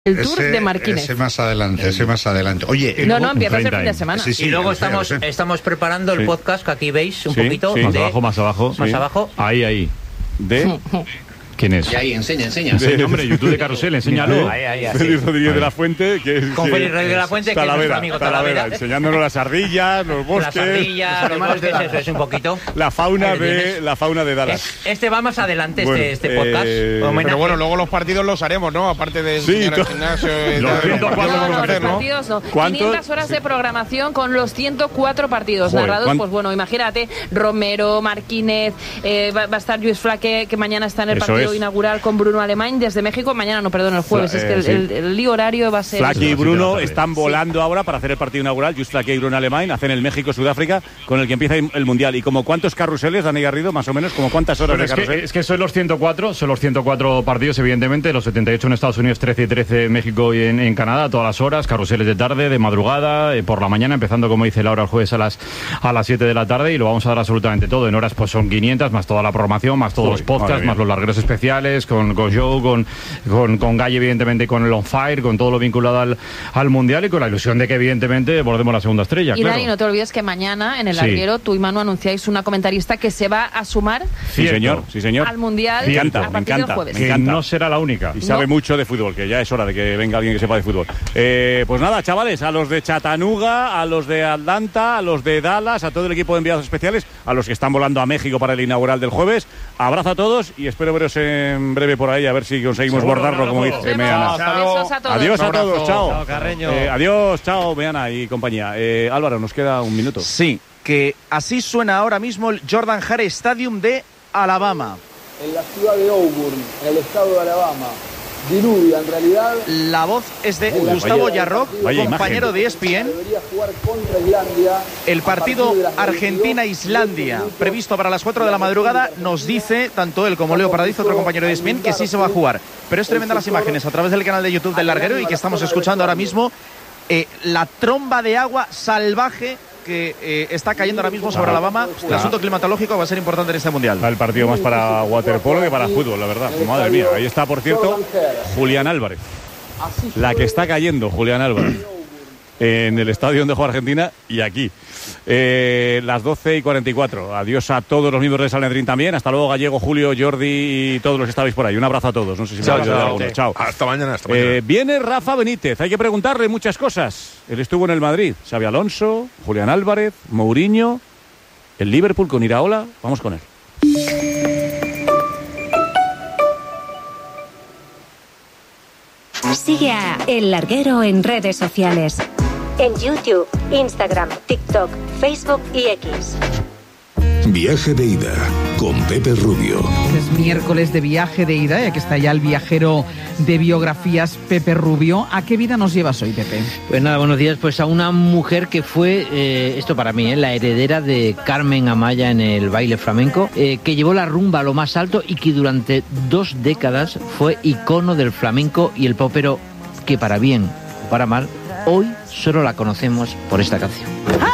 El Tour de Marquínez. Ese más adelante. Oye, no, empieza el fin de semana. Sí, y luego estamos preparando el podcast que aquí veis un poquito. Más abajo. Ahí. ¿Quién es? Y ahí, enseña. Sí, hombre, YouTube de Carrusel, enséñalo. Ahí, Félix Rodríguez de la Fuente, que es... Con Félix Rodríguez de la Fuente, que es nuestro amigo Talavera. Enseñándonos las ardillas, los bosques... Los bosques, eso es un poquito. La fauna de Dallas. Este va más adelante, este podcast. Pero bueno, luego los partidos los haremos, ¿no? Aparte de enseñar el gimnasio... Los 104 partidos no. 500 horas de programación con los 104 partidos narrados. Pues bueno, imagínate, Romero, Marquínez, va a estar Lluís Flaque, que mañana está en el partido inaugural con Bruno Alemany desde México. Mañana no, perdón, el jueves. Es que el lío horario va a ser... Flaque y Bruno están volando ahora para hacer el partido inaugural. Lluís Flaque y Bruno Alemany hacen el México-Sudáfrica, con el que empieza el Mundial. ¿Y como cuántos carruseles, Dani Garrido, más o menos? ¿Como cuántas horas de carrusel? Es que son los 104 partidos, evidentemente. Los 78 en Estados Unidos, 13 y 13 en México y en Canadá, todas las horas. Carruseles de tarde, de madrugada, por la mañana, empezando, como dice Laura, el jueves a las 7 de la tarde. Y lo vamos a dar absolutamente todo. En horas pues son 500, más toda la programación, más todos los podcasts, más los largueros especiales, con Joe, con Galle, evidentemente, con el On Fire, con todo lo vinculado al Mundial y con la ilusión de que, evidentemente, bordemos la segunda estrella. Y Dani, no te olvides que mañana, en el larguero, tú y Manu anunciáis una comentarista que se va a sumar sí, señor. al Mundial me partir del jueves. Que no será la única. Y sabe mucho de fútbol, que ya es hora de que venga alguien que sepa de fútbol. Pues nada, chavales, a los de Chattanooga, a los de Atlanta, a los de Dallas, a todo el equipo de enviados especiales, a los que están volando a México para el inaugural del jueves, abrazo a todos y espero veros en breve por ahí, a ver si conseguimos bordarlo, como dice Meana. Adiós a todos, chao. Adiós, chao, Meana y compañía. Álvaro, nos queda un minuto. Sí, que así suena ahora mismo el Jordan Hare Stadium de Alabama. En la ciudad de Auburn, en el estado de Alabama. Diluvia, en realidad. La voz es de Gustavo Yarroc, compañero de ESPN. El partido Argentina-Islandia, previsto para las 4 de la madrugada, nos dice, tanto él como Leo Paradizo, otro compañero de ESPN, que sí se va a jugar. Pero es tremenda las imágenes a través del canal de YouTube del Larguero y que estamos escuchando ahora mismo la tromba de agua salvaje que está cayendo ahora mismo sobre Alabama. El asunto climatológico va a ser importante en este Mundial. El partido más para waterpolo que para fútbol, la verdad. Madre mía, ahí está, por cierto, Julián Álvarez. La que está cayendo, Julián Álvarez. En el estadio donde juega Argentina y aquí. Las 12:44. Adiós a todos los miembros de Sanedrín también. Hasta luego, Gallego, Julio, Jordi y todos los que estabais por ahí. Un abrazo a todos. No sé si me habéis dado alguno. Chao. Hasta mañana. Viene Rafa Benítez. Hay que preguntarle muchas cosas. Él estuvo en el Madrid. Xabi Alonso, Julián Álvarez, Mourinho, el Liverpool con Iraola. Vamos con él. Sigue a El Larguero en redes sociales. En YouTube, Instagram, TikTok, Facebook y X. Viaje de ida con Pepe Rubio. Es miércoles de viaje de ida y aquí está ya el viajero de biografías, Pepe Rubio. ¿A qué vida nos llevas hoy, Pepe? Pues nada, buenos días. Pues a una mujer que fue, esto para mí, la heredera de Carmen Amaya en el baile flamenco, que llevó la rumba a lo más alto y que durante 2 décadas fue icono del flamenco y el pop, pero que para bien o para mal, hoy solo la conocemos por esta canción.